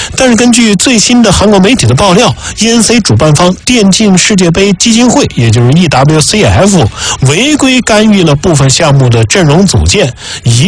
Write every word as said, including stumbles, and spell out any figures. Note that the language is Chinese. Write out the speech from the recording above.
但是根据最新的韩国媒体的爆料 ，E N C 主办方电竞世界杯基金会，也就是 E W C F 违规干预了部分项目的阵容组建，一